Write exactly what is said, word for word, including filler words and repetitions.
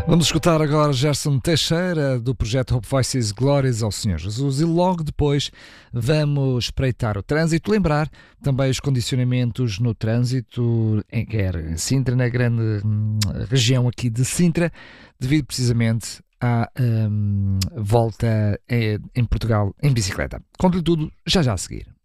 Vamos escutar agora Gerson Teixeira do projeto Hope Voices, Glórias ao Senhor Jesus, e logo depois vamos espreitar o trânsito, lembrar também os condicionamentos no trânsito, em, quer em Sintra, na grande hum, região aqui de Sintra, devido precisamente à hum, volta em, em Portugal em bicicleta. Conto-lhe tudo já já a seguir.